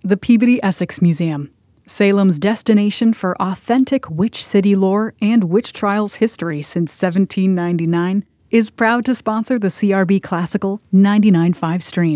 The Peabody Essex Museum, Salem's destination for authentic witch city lore and witch trials history since 1799, is proud to sponsor the CRB Classical 99.5 stream.